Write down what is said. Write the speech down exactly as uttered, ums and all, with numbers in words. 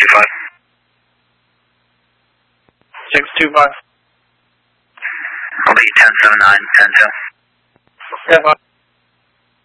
two five. six two five. I'll be ten seven nine, ten two. ten five.